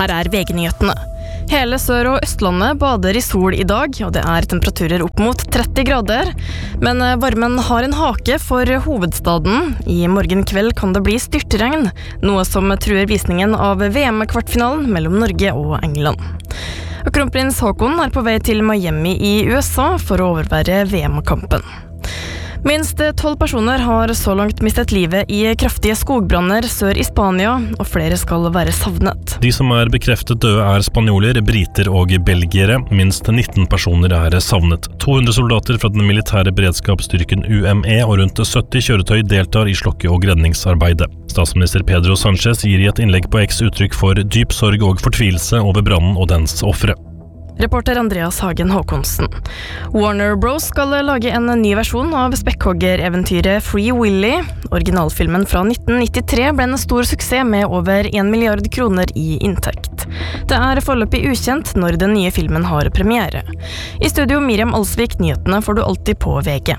Her VG-nyhetene. Hele Sør- og Østlandet bader i sol i dag, og det temperaturer opp mot 30 grader. Men varmen har en hake for hovedstaden. I morgen kveld kan det bli styrtregn, noe som truer visningen av VM-kvartfinalen mellom Norge og England. Og kronprins Haakon på vei til Miami i USA for å overvære VM-kampen. Minst 12 personer har så langt mistet livet i kraftige skogbranner sør i Spania, og flere skal være savnet. De som bekreftet døde spanjoler, briter og belgiere. Minst 19 personer savnet. 200 soldater fra den militære beredskapsstyrken UME og rundt 70 kjøretøy deltar i slokke- og redningsarbeidet. Statsminister Pedro Sánchez gir i et innlegg på X uttrykk for dyp sorg og fortvilelse over brannen og dens ofre. Reporter Andreas Hagen Håkonsen. Warner Bros. Skal lage en ny versjon av spekkhogger-eventyret Free Willy. Originalfilmen fra 1993 ble en stor suksess med over 1 milliard kroner i inntekt. Det foreløpig ukjent når den nye filmen har premiere. I studio Miriam Alsvik, nyhetene får du alltid på VG.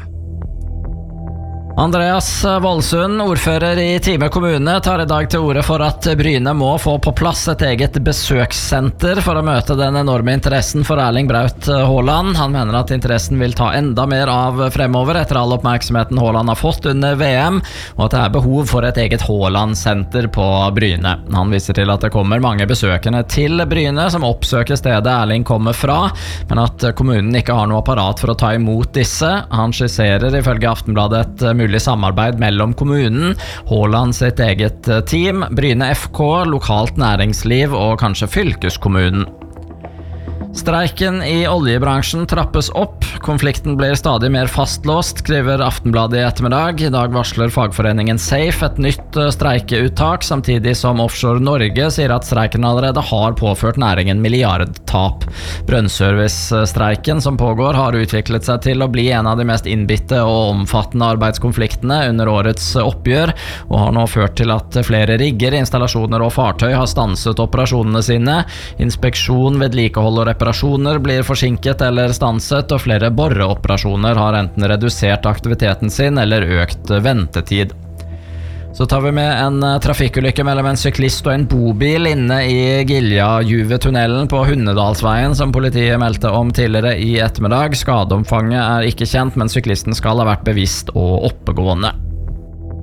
Andreas Voldsund, ordfører i Time kommune, tar i dag til orde for at Bryne må få på plass et eget besøkssenter for å møte den enorme interessen for Erling Braut Haaland. Han mener at interessen vil ta enda mer av fremover etter all oppmerksomheten Haaland har fått under VM, og at det behov for et eget Haaland-senter på Bryne. Han viser til at det kommer mange besøkende til Bryne som oppsøker stedet Erling kommer fra, men at kommunen ikke har noe apparat for å ta imot disse. Han skisserer ifølge Aftenbladet et mulig samarbeid mellom kommunen, Haaland sitt eget team, Bryne FK, lokalt næringsliv og kanskje fylkeskommunen. Streiken i oljebransjen trappes opp. Konflikten blir stadig mer fastlåst, skriver Aftenbladet i ettermiddag. I dag varsler fagforeningen Safe et nytt streikeuttak, samtidig som Offshore Norge sier at streiken allerede har påført næringen milliardtap. Brønnservice-streiken som pågår har utviklet seg til å bli en av de mest innbitte og omfattende arbeidskonfliktene under årets oppgjør, og har nå ført til at flere rigger, installasjoner og fartøy har stanset operasjonene sine. Inspeksjon, vedlikehold og reparasjoner blir forsinket eller stanset, og flere boreoperasjoner har enten redusert aktiviteten sin eller økt ventetid. Så tar vi med en trafikkulykke mellom en syklist og en bobil inne i Gilja-Juve-tunnelen på Hundedalsveien, som politiet meldte om tidligere i ettermiddag. Skadeomfanget ikke kjent, men syklisten skal ha vært bevisst og oppegående.